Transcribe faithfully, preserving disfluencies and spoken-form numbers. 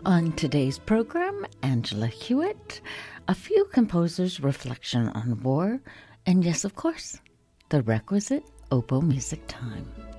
On today's program, Angela Hewitt, a few composers' reflection on war, and yes, of course, the requisite oboe music time.